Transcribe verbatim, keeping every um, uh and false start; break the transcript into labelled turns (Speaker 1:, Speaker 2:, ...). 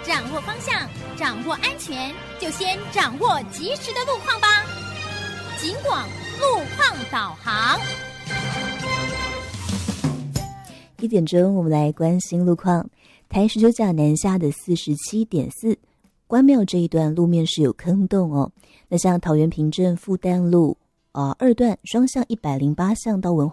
Speaker 1: 掌握方向，掌握安全，就先掌握及时的路况吧。警广路况导航。
Speaker 2: 一点钟，我们来关心路况。台十九甲南下的四十七点四，关庙这一段路面是有坑洞哦。那像桃园平镇复旦路啊、呃、二段双向一百零八巷到文